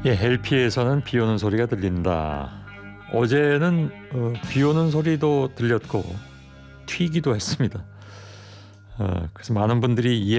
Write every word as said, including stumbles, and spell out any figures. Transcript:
예, 엘피에서는 비 오는 소리가 들린다. 어제는 어, 비 오는 소리도 들렸고 튀기도 했습니다. 어, 그래서 많은 분들이